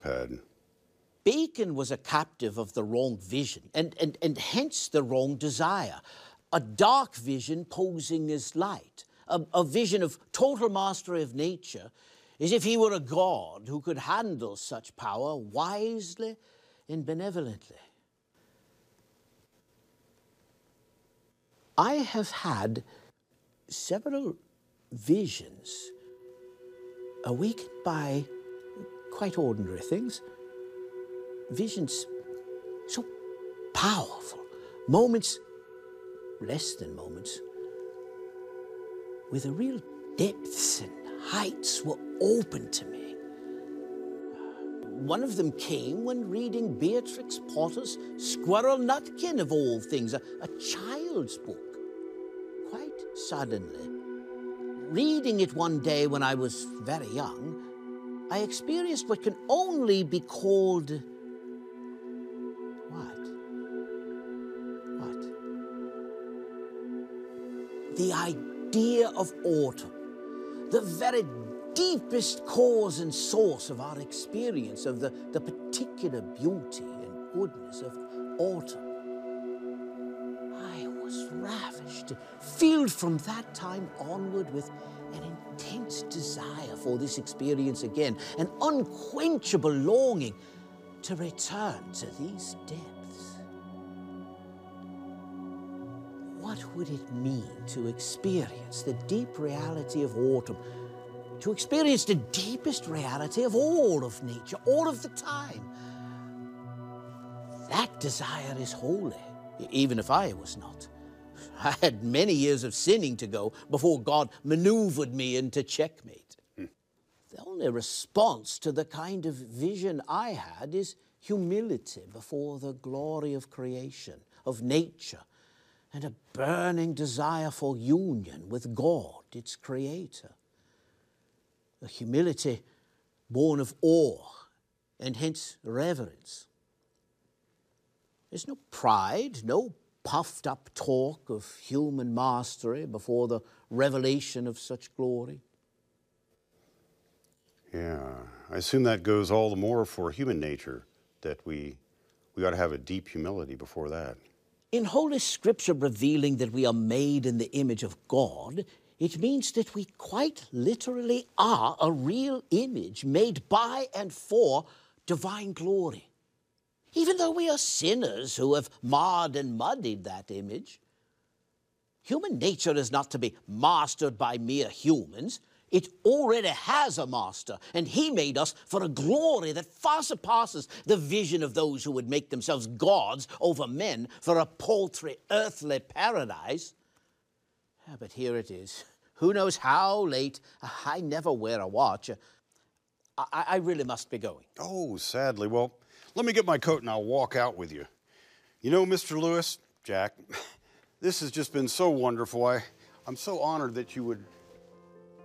Pad. Bacon was a captive of the wrong vision and hence the wrong desire. A dark vision posing as light, a vision of total mastery of nature, as if he were a god who could handle such power wisely and benevolently. I have had several visions awakened by quite ordinary things. Visions so powerful, moments, less than moments, where the real depths and heights were open to me. One of them came when reading Beatrix Potter's Squirrel Nutkin, of all things, a child's book. Quite suddenly, reading it one day when I was very young, I experienced what can only be called... What? The idea of autumn. The very deepest cause and source of our experience of the particular beauty and goodness of autumn. I was ravished, filled from that time onward with an intense desire for this experience again, an unquenchable longing to return to these depths. What would it mean to experience the deep reality of autumn, to experience the deepest reality of all of nature, all of the time? That desire is holy, even if I was not. I had many years of sinning to go before God maneuvered me into checkmate. The only response to the kind of vision I had is humility before the glory of creation, of nature, and a burning desire for union with God, its creator. A humility born of awe and hence reverence. There's no pride, no puffed up talk of human mastery before the revelation of such glory. Yeah, I assume that goes all the more for human nature, that we ought to have a deep humility before that. In Holy Scripture revealing that we are made in the image of God, it means that we quite literally are a real image made by and for divine glory. Even though we are sinners who have marred and muddied that image, human nature is not to be mastered by mere humans. It already has a master, and he made us for a glory that far surpasses the vision of those who would make themselves gods over men for a paltry earthly paradise. But here it is. Who knows how late? I never wear a watch. I really must be going. Oh, sadly. Well, let me get my coat and I'll walk out with you. You know, Mr. Lewis, Jack, this has just been so wonderful. I'm so honored that you would